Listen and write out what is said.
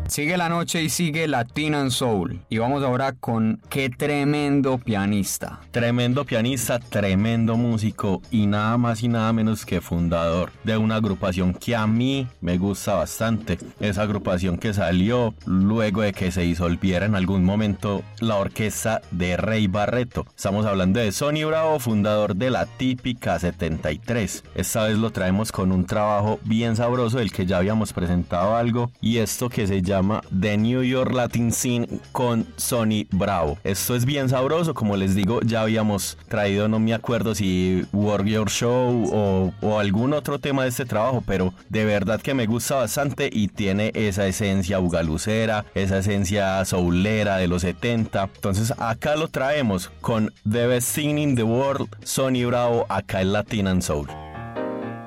Sigue la noche y sigue Latin and Soul. Y vamos ahora con qué tremendo pianista. Tremendo pianista, tremendo músico y nada más y nada menos que fundador de una agrupación que a mí me gusta bastante. Esa agrupación que salió luego de que se disolviera en algún momento la orquesta de Rey Barreto. Estamos hablando de Sonny Bravo, fundador de La Típica 73. Esta vez lo traemos con un trabajo bien sabroso del que ya habíamos presentado algo, y esto que se llama The New York Latin Scene con Sonny Bravo. Esto es bien sabroso, como les digo, ya habíamos traído, no me acuerdo si Work Your Show o algún otro tema de este trabajo, pero de verdad que me gusta bastante y tiene esa esencia bugalucera, esa esencia soulera de los 70. Entonces acá lo traemos con The Best Thing in the World, Sonny Bravo, acá en Latin and Soul.